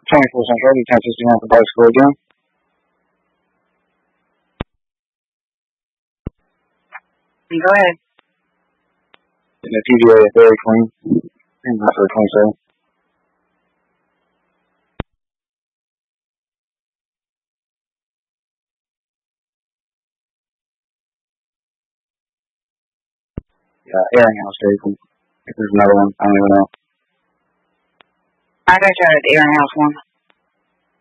24 Central, 1069 for bicycle again. Go ahead. And the PGA is very clean. And not for 27. Airing house very clean. If there's another one, I don't even know. I got you at the airing house one.